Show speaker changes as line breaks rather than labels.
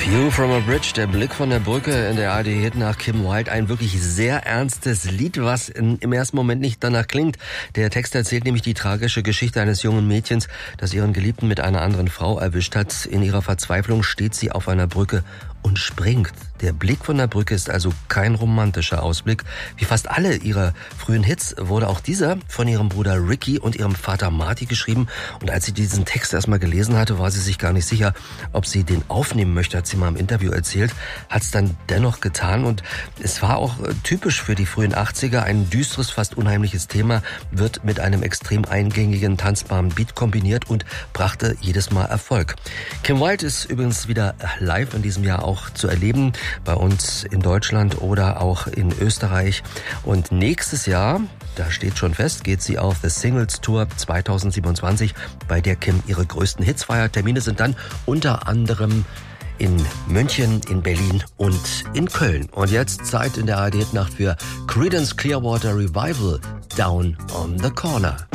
View from a Bridge, der Blick von der Brücke in der ARD-Hit nach Kim Wilde. Ein wirklich sehr ernstes Lied, was im ersten Moment nicht danach klingt. Der Text erzählt nämlich die tragische Geschichte eines jungen Mädchens, das ihren Geliebten mit einer anderen Frau erwischt hat. In ihrer Verzweiflung steht sie auf einer Brücke und springt. Der Blick von der Brücke ist also kein romantischer Ausblick. Wie fast alle ihrer frühen Hits wurde auch dieser von ihrem Bruder Ricky und ihrem Vater Marty geschrieben. Und als sie diesen Text erstmal gelesen hatte, war sie sich gar nicht sicher, ob sie den aufnehmen möchte, hat sie mal im Interview erzählt. Hat es dann dennoch getan und es war auch typisch für die frühen 80er. Ein düsteres, fast unheimliches Thema wird mit einem extrem eingängigen, tanzbaren Beat kombiniert und brachte jedes Mal Erfolg. Kim Wilde ist übrigens wieder live in diesem Jahr auch zu erleben, bei uns in Deutschland oder auch in Österreich. Und nächstes Jahr, da steht schon fest, geht sie auf The Singles Tour 2027, bei der Kim ihre größten Hits feiert. Termine sind dann unter anderem in München, in Berlin und in Köln. Und jetzt Zeit in der ARD-Nacht für Creedence Clearwater Revival, Down on the Corner.